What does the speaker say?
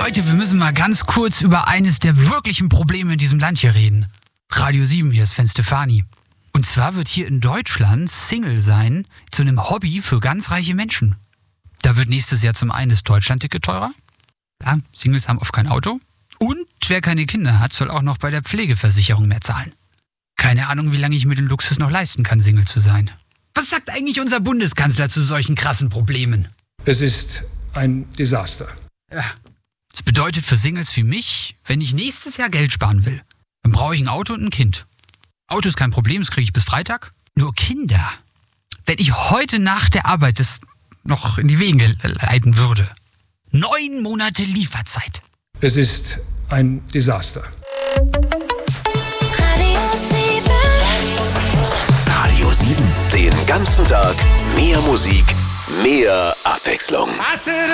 Leute, wir müssen mal ganz kurz über eines der wirklichen Probleme in diesem Land hier reden. Radio 7, hier ist Sven Stefani. Und zwar wird hier in Deutschland Single sein zu einem Hobby für ganz reiche Menschen. Da wird nächstes Jahr zum einen das Deutschlandticket teurer. Ja, Singles haben oft kein Auto. Und wer keine Kinder hat, soll auch noch bei der Pflegeversicherung mehr zahlen. Keine Ahnung, wie lange ich mir den Luxus noch leisten kann, Single zu sein. Was sagt eigentlich unser Bundeskanzler zu solchen krassen Problemen? Es ist ein Desaster. Ja. Das bedeutet für Singles wie mich, wenn ich nächstes Jahr Geld sparen will, dann brauche ich ein Auto und ein Kind. Auto ist kein Problem, das kriege ich bis Freitag. Nur Kinder. Wenn ich heute nach der Arbeit das noch in die Wege leiten würde. 9 Monate Lieferzeit. Es ist ein Desaster. Radio 7. Den ganzen Tag mehr Musik, mehr Abwechslung.